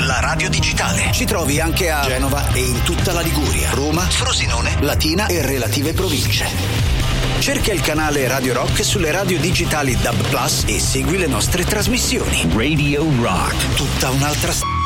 la radio digitale. Ci trovi anche a Genova e in tutta la Liguria, Roma, Frosinone, Latina e relative province. Cerca il canale Radio Rock sulle radio digitali DAB+ e segui le nostre trasmissioni. Radio Rock. Tutta un'altra